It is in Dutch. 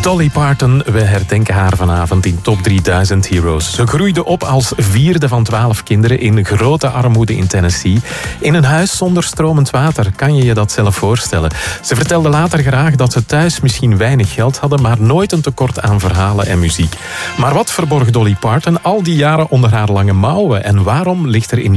Dolly Parton, we herdenken haar vanavond in Top 3000 Heroes. Ze groeide op als vierde van 12 kinderen in grote armoede in Tennessee. In een huis zonder stromend water. Kan je je dat zelf voorstellen? Ze vertelde later graag dat ze thuis misschien weinig geld hadden, maar nooit een tekort aan verhalen en muziek. Maar wat verborg Dolly Parton al die jaren onder haar lange mouwen? En waarom ligt er in